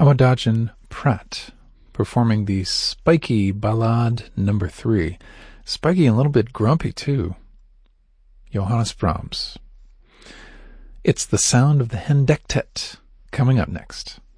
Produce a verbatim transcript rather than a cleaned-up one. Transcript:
Awadagin Pratt performing the spiky ballade number three. Spiky and a little bit grumpy too. Johannes Brahms. It's the sound of the Hendektet coming up next.